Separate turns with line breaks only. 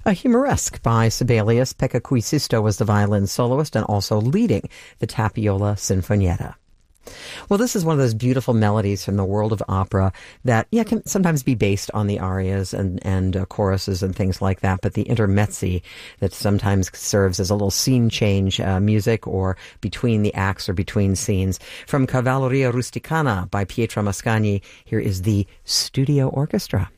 A Humoresque by Sibelius. Pekka Kuisisto was the violin soloist and also leading the Tapiola Sinfonietta. Well, this is one of those beautiful melodies from the world of opera that, can sometimes be based on the arias and choruses and things like that, but the intermezzi that sometimes serves as a little scene change music or between the acts or between scenes. From Cavalleria Rusticana by Pietro Mascagni, here is the Studio Orchestra.